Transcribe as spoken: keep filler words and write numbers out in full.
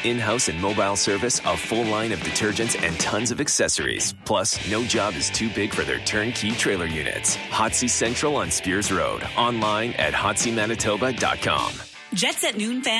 in-house and mobile service, a full line of detergents, and tons of accessories. Plus, no job is too big for their turnkey trailer units. Hotsy Central on Spears Road. Online at hotsy manitoba dot com. Jets at Noon fan.